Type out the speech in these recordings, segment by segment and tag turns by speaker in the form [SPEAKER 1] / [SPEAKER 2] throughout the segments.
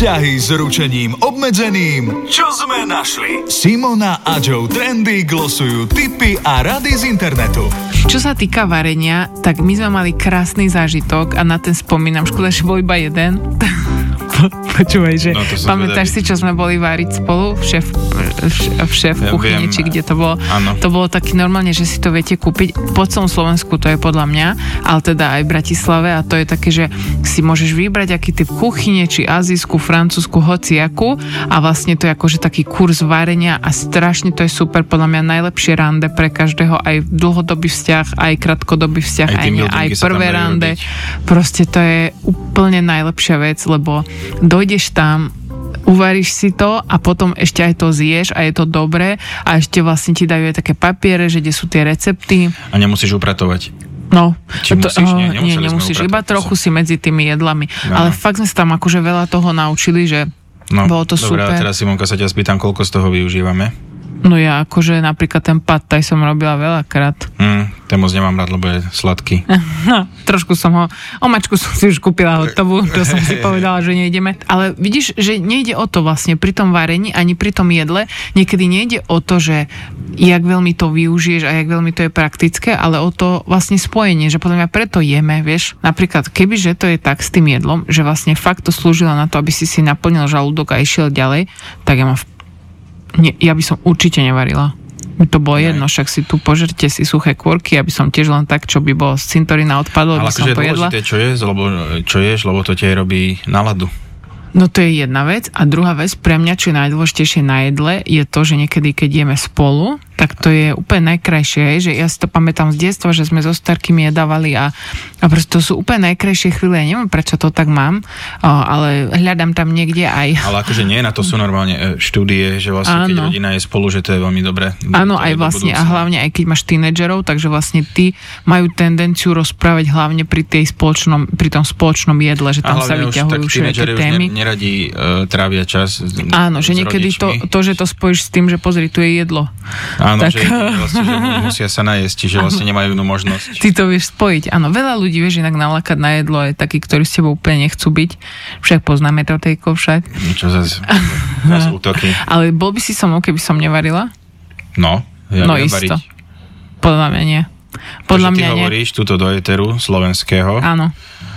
[SPEAKER 1] Vzťahy s ručením obmedzeným. Čo sme našli? Simona a Joe Trendy glosujú tipy a rady z internetu.
[SPEAKER 2] Čo sa týka varenia, tak my sme mali krásny zážitok a na ten spomínam, škoda, že bol iba jeden. Počúvaj, že pamätáš si, čo sme boli váriť spolu v šéf kuchyni, či kde to bolo? Áno. To bolo taký normálne, že si to viete kúpiť po celom Slovensku, to je podľa mňa, ale teda aj v Bratislave, a to je také, že si môžeš vybrať aký typ kuchyne, či azijskú, francúzsku, hociakú, a vlastne to je akože taký kurz varenia a strašne to je super, podľa mňa najlepšie rande pre každého, aj dlhodobý vzťah, aj krátkodobý vzťah, aj prvé rande. Proste to je úplne najlepšia vec, lebo dojdeš tam, uvaríš si to a potom ešte aj to zješ a je to dobré a ešte vlastne ti dajú aj také papiere, že kde sú tie recepty.
[SPEAKER 3] A nemusíš upratovať.
[SPEAKER 2] No,
[SPEAKER 3] nemusíš,
[SPEAKER 2] iba trochu si medzi tými jedlami. No. Ale fakt sme sa tam akože veľa toho naučili, že bolo to super.
[SPEAKER 3] Dobre, a teraz Simonka sa ťa spýtam, koľko z toho využívame?
[SPEAKER 2] No ja akože napríklad ten pad thai som robila veľakrát.
[SPEAKER 3] Ten moc nemám rád, lebo je sladký.
[SPEAKER 2] No, trošku som ho, omačku som si už kúpila hotovú, to som si povedala, že nejdeme. Ale vidíš, že nejde o to vlastne pri tom varení, ani pri tom jedle. Niekedy nejde o to, že jak veľmi to využiješ a jak veľmi to je praktické, ale o to vlastne spojenie, že podľa mňa preto jeme, vieš. Napríklad, kebyže to je tak s tým jedlom, že vlastne fakt to slúžilo na to, aby si naplnil žalúdok a išiel ďalej, tak ja by som určite nevarila. Mi to bolo jedno, však si tu požerte si suché kôrky, aby som tiež len tak, čo by bolo z cintorína odpadlo, by som pojedla.
[SPEAKER 3] Ale akože je dôležité, čo ješ, lebo to ti robí náladu.
[SPEAKER 2] No to je jedna vec. A druhá vec, pre mňa, čo je najdôležitejšie na jedle, je to, že niekedy, keď jeme spolu, tak to je úplne najkrajšie, že ja si to pamätám z detstva, že sme so starkými jedávali a proste to sú úplne najkrajšie chvíle. Ja neviem, prečo to tak mám, ale hľadám tam niekde aj.
[SPEAKER 3] Ale akože nie, na to sú normálne štúdie, že vlastne keď rodina je spolu, že to je veľmi dobré.
[SPEAKER 2] Áno, aj vlastne a hlavne aj keď máš tínedžerov, takže vlastne tí majú tendenciu rozprávať hlavne pri tom spoločnom jedle, že tam sa vyťahujú všetky témy.
[SPEAKER 3] Neradí trávia čas.
[SPEAKER 2] Áno, že niekedy to, že to spojíš s tým, že pozri, tu je jedlo.
[SPEAKER 3] Áno, tak. Že musia sa najesť, čiže vlastne nemajú inú možnosť.
[SPEAKER 2] Ty to vieš spojiť. Áno, veľa ľudí vieš inak nalákať na jedlo, aj takí, ktorí s tebou úplne nechcú byť. Však poznáme to, Tejko, však.
[SPEAKER 3] Čo zase útoky.
[SPEAKER 2] Ale bol by si so mnou, keby som nevarila?
[SPEAKER 3] No, ja viem
[SPEAKER 2] isto.
[SPEAKER 3] variť.
[SPEAKER 2] Podľa mňa nie. Podľa mňa
[SPEAKER 3] ty hovoríš túto do éteru slovenského.
[SPEAKER 2] Áno.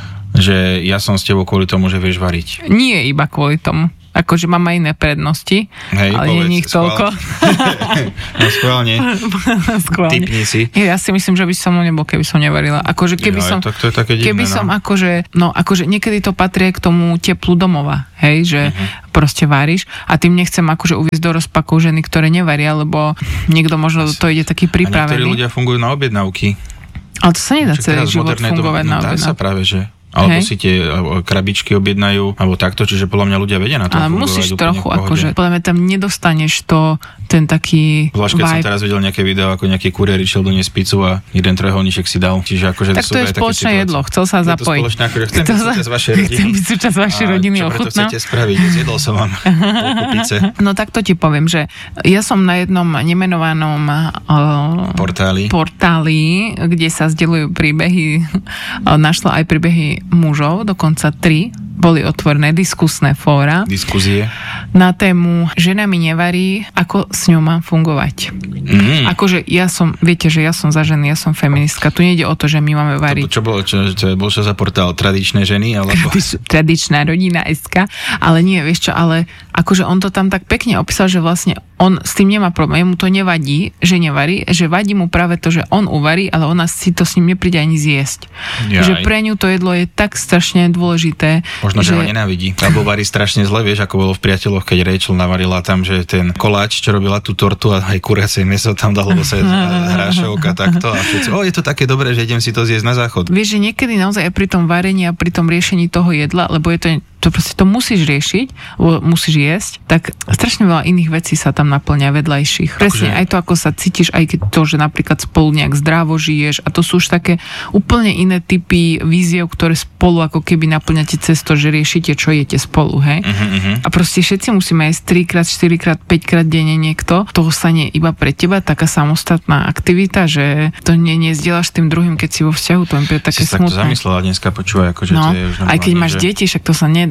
[SPEAKER 3] Že ja som s tebou kvôli tomu, že vieš variť.
[SPEAKER 2] Nie iba kvôli tomu. Akože mám aj iné prednosti, ale nie je ich toľko.
[SPEAKER 3] No schválne. Tipni si.
[SPEAKER 2] Ja si myslím, že by som nebol, keby som nevarila. Akože keby som,
[SPEAKER 3] to je také divné,
[SPEAKER 2] keby som akože niekedy to patrí k tomu teplu domova, hej, že proste varíš a tým nechcem akože uviesť do rozpakov ženy, ktoré nevaria, lebo niekto možno to ide taký pripravený.
[SPEAKER 3] A niektorí ľudia fungujú na objednávky.
[SPEAKER 2] Ale to sa nedá celý život fungovať na objednávky.
[SPEAKER 3] Dá sa práve, že... Alebo si tie krabičky objednajú, alebo takto, čiže podľa mňa ľudia vedia na to.
[SPEAKER 2] Ale musíš trochu, akože, podľa mňa tam nedostaneš ten taký
[SPEAKER 3] zvlášť, keď som teraz videl nejaké video, ako nejaký kuriér išiel doniesť pizzu a jeden trojuholníček si dal. Čiže akože
[SPEAKER 2] tak to je spoločné jedlo, chcel sa zapojiť.
[SPEAKER 3] To spoločné, akože chcem byť súčasť vašej rodiny.
[SPEAKER 2] Chcem byť súčasť vašej rodiny,
[SPEAKER 3] ochutná. Čo preto chcete spraviť? Zjedol som vám polku pice.
[SPEAKER 2] No tak to ti poviem, že ja som na jednom nemenovanom portáli, kde sa zdieľujú príbehy, našla aj príbehy mužov, dokonca 3 boli otvorené diskusné fóra.
[SPEAKER 3] Diskuzie.
[SPEAKER 2] Na tému žena mi nevarí, ako s ňou mám fungovať. Akože viete, že ja som za ženy, ja som feministka. Tu nejde o to, že my máme variť.
[SPEAKER 3] Čo bol za portál? Tradičné ženy? Alebo...
[SPEAKER 2] Tradičná rodina SK. Ale nie, vieš čo, ale akože on to tam tak pekne opísal, že vlastne on s tým nemá problém. Jemu to nevadí, že nevarí, že vadí mu práve to, že on uvarí, ale ona si to s ním nepríde ani zjesť. Že pre ňu to jedlo je tak strašne dôležité.
[SPEAKER 3] Možno, že ho nenávidí. Alebo varí strašne zle, vieš, ako bolo v Priateľoch, keď Rachel navarila tam, že ten koláč, čo robila tú tortu a aj kuriacie mäso tam dalo sa hrášovka takto a všetci, je to také dobré, že idem si to zjesť na záchod.
[SPEAKER 2] Vieš, že niekedy naozaj aj pri tom varení a pri tom riešení toho jedla, lebo je to proste to musíš riešiť, musíš jesť, tak strašne veľa iných vecí sa tam naplňa vedľajších. Presne aj to, ako sa cítiš, aj to, že napríklad spolu nejak zdravo žiješ a to sú už také úplne iné typy víziev, ktoré spolu ako keby naplňate cez to, že riešite, čo jete spolu, hej? A proste všetci musíme jesť 3-krát, 4-krát, 5-krát denne niekto. To stane iba pre teba taká samostatná aktivita, že to nezdieľaš tým druhým, keď si vo vzťahu, to je také smutné.
[SPEAKER 3] Si sa takto zamyslela dneska, počúvaj, akože to je už normálne,
[SPEAKER 2] aj keď máš deti, však to sa nedá.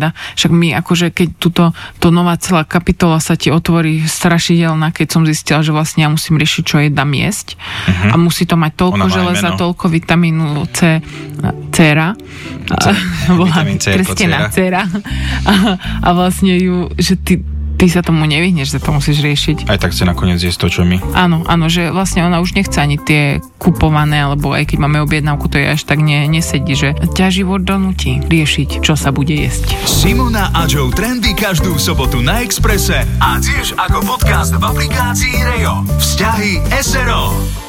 [SPEAKER 2] nedá. Však my akože keď to nová celá kapitola sa ti otvorí strašidelná, keď som zistila, že vlastne ja musím riešiť, čo jedám jesť a musí to mať toľko železa, toľko vitamínu C, céra.
[SPEAKER 3] Vitamín C ako
[SPEAKER 2] céra. A vlastne ju, že ty sa tomu nevyhneš, že to musíš riešiť.
[SPEAKER 3] Aj tak si nakoniec jesť to, čo my.
[SPEAKER 2] Áno, že vlastne ona už nechce ani tie kupované, alebo aj keď máme objednávku, to je až tak nesedí, že ťa život donúti riešiť, čo sa bude jesť.
[SPEAKER 1] Simona a Joe Trendy každú sobotu na Expresse a tiež ako podcast v aplikácii Rejo. Vzťahy SRO.